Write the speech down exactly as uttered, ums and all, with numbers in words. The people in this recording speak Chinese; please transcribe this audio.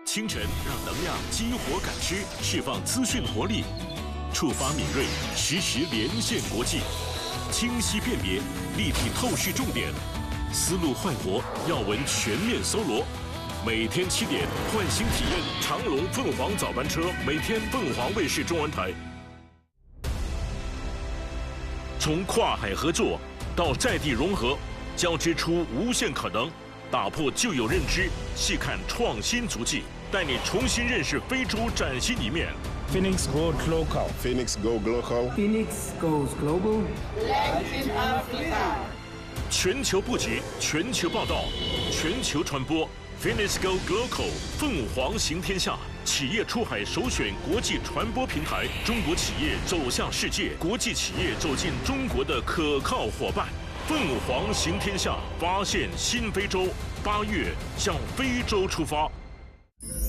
清晨让能量激活感知，释放资讯活力，触发敏锐，实时连线国际，清晰辨别，立体透视重点，思路焕活，要闻全面搜罗。每天七点，换新体验长隆凤凰早班车，每天凤凰卫视中文台。从跨海合作到在地融合，交织出无限可能。打破旧有认知，细看创新足迹，带你重新认识非洲崭新一面。 Phoenix Goes Local. Phoenix Go Global. Phoenix Goes Global. Latin Africa. 全球布局，全球报道，全球传播。Phoenix Go Global， 凤凰行天下，企业出海首选国际传播平台，中国企业走向世界，国际企业走进中国的可靠伙伴。凤凰行天下，发现新非洲。八月向非洲出发。